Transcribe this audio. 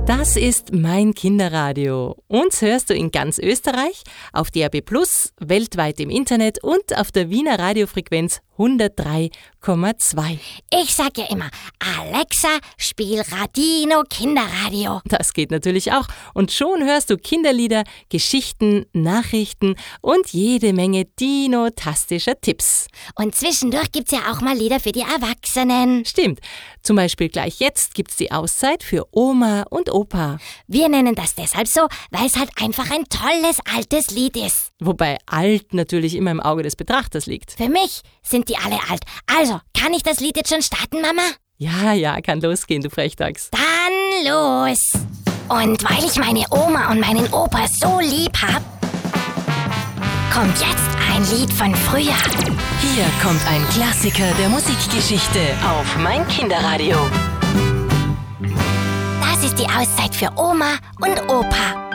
Das ist mein Kinderradio. Uns hörst du in ganz Österreich, auf DAB+, weltweit im Internet und auf der Wiener Radiofrequenz 103,2. Ich sag ja immer, Alexa, spiel Radino Kinderradio. Das geht natürlich auch. Und schon hörst du Kinderlieder, Geschichten, Nachrichten und jede Menge dinotastischer Tipps. Und zwischendurch gibt's ja auch mal Lieder für die Erwachsenen. Stimmt. Zum Beispiel gleich jetzt gibt's die Auszeit für Oma und Opa. Wir nennen das deshalb so, weil es halt einfach ein tolles altes Lied ist. Wobei alt natürlich immer im Auge des Betrachters liegt. Für mich sind die alle alt. Also, kann ich das Lied jetzt schon starten, Mama? Ja, kann losgehen, du Frechdachs. Dann los! Und weil ich meine Oma und meinen Opa so lieb hab, kommt jetzt ein Lied von früher. Hier kommt ein Klassiker der Musikgeschichte auf mein Kinderradio. Das ist die Auszeit für Oma und Opa.